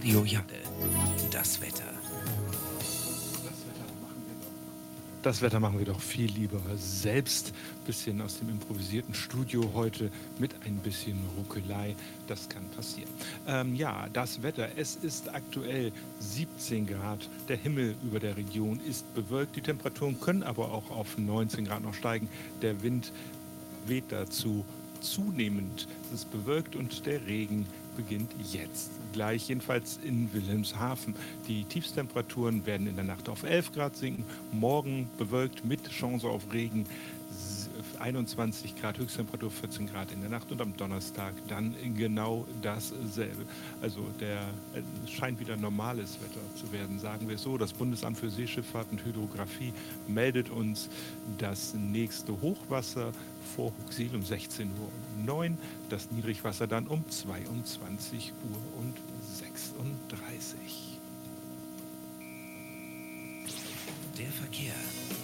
Radio Jade. Das Wetter. Das Wetter machen wir doch viel lieber selbst. Ein bisschen aus dem improvisierten Studio heute mit ein bisschen Ruckelei. Das kann passieren. Ja, das Wetter. Es ist aktuell 17 Grad. Der Himmel über der Region ist bewölkt. Die Temperaturen können aber auch auf 19 Grad noch steigen. Der Wind weht dazu zunehmend. Es ist bewölkt und der Regen beginnt jetzt gleich, jedenfalls in Wilhelmshaven. Die Tiefstemperaturen werden in der Nacht auf 11 Grad sinken, morgen bewölkt mit Chance auf Regen 21 Grad, Höchsttemperatur 14 Grad in der Nacht und am Donnerstag dann genau dasselbe. Also es scheint wieder normales Wetter zu werden, sagen wir es so. Das Bundesamt für Seeschifffahrt und Hydrographie meldet uns das nächste Hochwasser vor Huxil um 16:09 Uhr, das Niedrigwasser dann um 22:36 Uhr. Der Verkehr.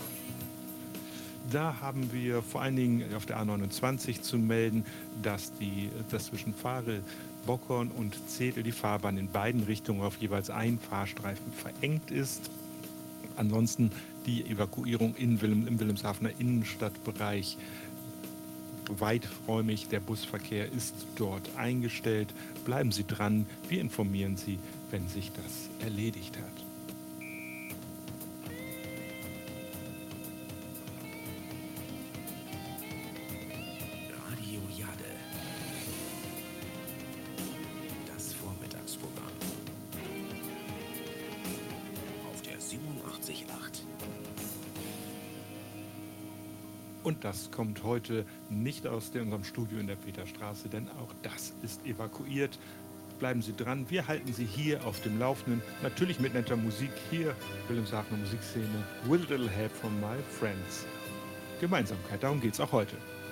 Da haben wir vor allen Dingen auf der A29 zu melden, dass zwischen Varel, Bockhorn und Zedel die Fahrbahn in beiden Richtungen auf jeweils einen Fahrstreifen verengt ist. Ansonsten die Evakuierung im Wilhelmshavener Innenstadtbereich weiträumig. Der Busverkehr ist dort eingestellt. Bleiben Sie dran. Wir informieren Sie, wenn sich das erledigt hat. Radio Jade. Das Vormittagsprogramm. Auf der 87.8. Und das kommt heute nicht aus unserem Studio in der Peterstraße, denn auch das ist evakuiert. Bleiben Sie dran, wir halten Sie hier auf dem Laufenden. Natürlich mit netter Musik hier, Wilhelmshavener Musikszene, With a Little Help from My Friends. Gemeinsamkeit, darum geht es auch heute.